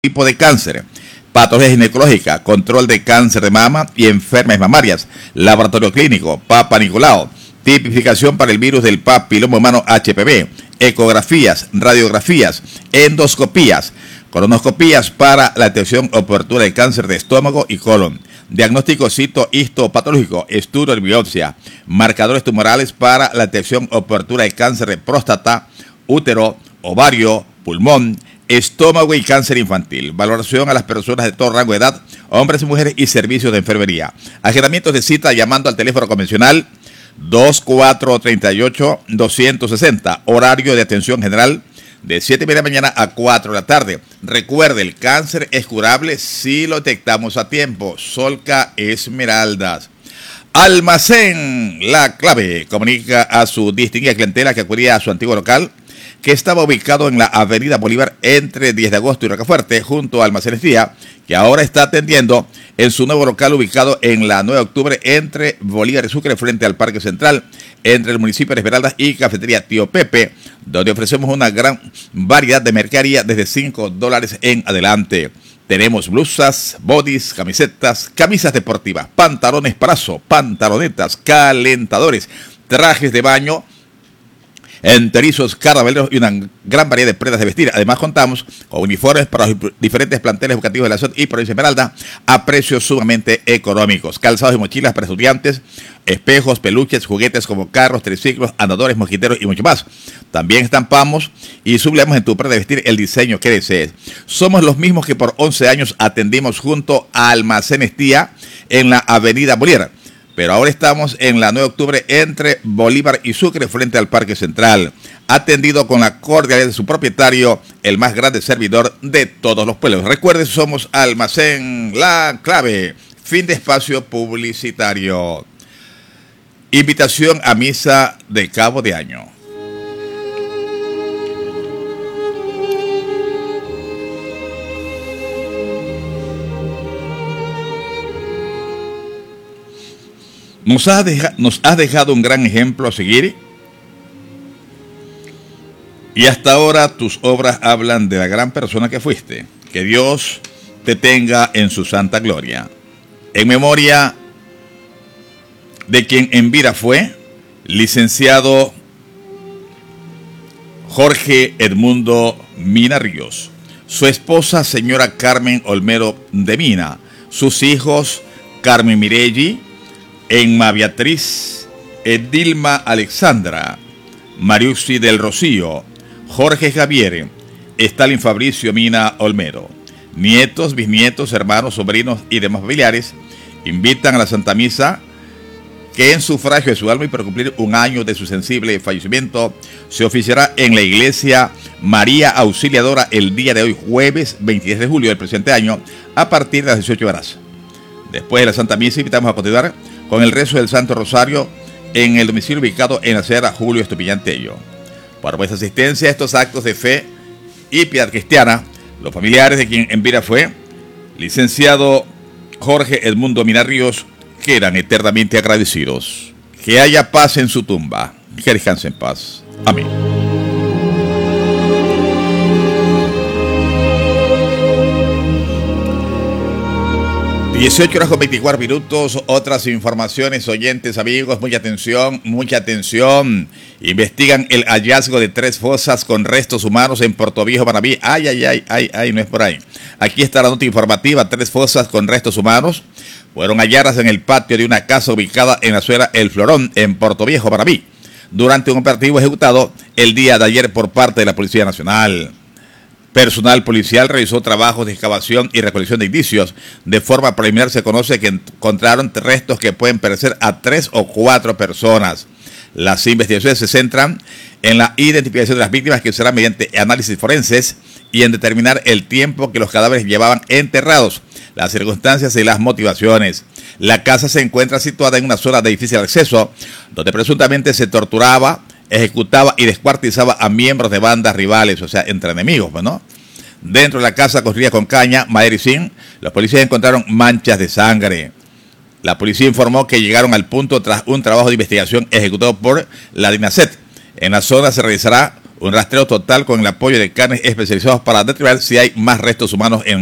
tipo de cáncer, patología ginecológica, control de cáncer de mama y enfermedades mamarias, laboratorio clínico, Papa Nicolau, tipificación para el virus del papiloma humano HPV, ecografías, radiografías, endoscopías, colonoscopías para la detección oportuna de cáncer de estómago y colon, diagnóstico histopatológico, estudio de biopsia, marcadores tumorales para la detección oportuna de cáncer de próstata, útero, ovario, pulmón, estómago y cáncer infantil. Valoración a las personas de todo rango de edad, hombres y mujeres, y servicios de enfermería. Agendamientos de cita llamando al teléfono convencional 2438-260. Horario de atención general de 7:30 de la mañana a 4 de la tarde. Recuerde, el cáncer es curable si lo detectamos a tiempo. Solca Esmeraldas. Almacén La Clave comunica a su distinguida clientela que acudía a su antiguo local, que estaba ubicado en la avenida Bolívar entre 10 de agosto y Rocafuerte, junto a Almacenes Día, que ahora está atendiendo en su nuevo local ubicado en la 9 de octubre entre Bolívar y Sucre, frente al Parque Central, entre el municipio de Esmeraldas y Cafetería Tío Pepe, donde ofrecemos una gran variedad de mercadería desde $5 en adelante. Tenemos blusas, bodys, camisetas, camisas deportivas, pantalones parazo, pantalonetas, calentadores, trajes de baño, enterizos, carnavaleros y una gran variedad de prendas de vestir. Además, contamos con uniformes para los diferentes planteles educativos de la ciudad y provincia de Esmeralda a precios sumamente económicos. Calzados y mochilas para estudiantes, espejos, peluches, juguetes como carros, triciclos, andadores, mosquiteros y mucho más. También estampamos y sublimos en tu prenda de vestir el diseño que desees. Somos los mismos que por 11 años atendimos junto a Almacenes Tía en la avenida Bolívar, pero ahora estamos en la 9 de octubre entre Bolívar y Sucre, frente al Parque Central. Atendido con la cordialidad de su propietario, el más grande servidor de todos los pueblos. Recuerde, somos Almacén La Clave. Fin de espacio publicitario. Invitación a misa de cabo de año. Nos has dejado un gran ejemplo a seguir, y hasta ahora tus obras hablan de la gran persona que fuiste. Que Dios te tenga en su santa gloria. En memoria de quien en vida fue licenciado Jorge Edmundo Mina Ríos, su esposa señora Carmen Olmedo de Mina, sus hijos Carmen Mirelli, Emma Beatriz, Edilma Alexandra, Mariuxi del Rocío, Jorge Javier, Stalin Fabricio Mina Olmedo. Nietos, bisnietos, hermanos, sobrinos y demás familiares invitan a la Santa Misa, que en sufragio de su alma y por cumplir un año de su sensible fallecimiento, se oficiará en la iglesia María Auxiliadora el día de hoy, jueves 23 de julio del presente año, a partir de las 18 horas. Después de la Santa Misa, invitamos a continuar con el rezo del Santo Rosario en el domicilio ubicado en la acera Julio Estupiñán Tello. Por vuestra asistencia a estos actos de fe y piedad cristiana, los familiares de quien en vida fue licenciado Jorge Edmundo Mina Ríos quedan eternamente agradecidos. Que haya paz en su tumba, que descanse en paz. Amén. (18:24). Otras informaciones, oyentes, amigos, mucha atención. Investigan el hallazgo de 3 fosas con restos humanos en Portoviejo, Manabí. Ay, no es por ahí. Aquí está la nota informativa. 3 fosas con restos humanos fueron halladas en el patio de una casa ubicada en la Suela El Florón, en Portoviejo, Manabí, durante un operativo ejecutado el día de ayer por parte de la Policía Nacional. Personal policial realizó trabajos de excavación y recolección de indicios. De forma preliminar se conoce que encontraron restos que pueden pertenecer a 3 o 4 personas. Las investigaciones se centran en la identificación de las víctimas, que será mediante análisis forenses, y en determinar el tiempo que los cadáveres llevaban enterrados, las circunstancias y las motivaciones. La casa se encuentra situada en una zona de difícil acceso, donde presuntamente se torturaba, ejecutaba y descuartizaba a miembros de bandas rivales, o sea, entre enemigos, ¿no? Dentro de la casa, construida con caña, madera y zinc, los policías encontraron manchas de sangre. La policía informó que llegaron al punto tras un trabajo de investigación ejecutado por la DINASET. En la zona se realizará Un rastreo total con el apoyo de canes especializados para determinar si hay más restos humanos en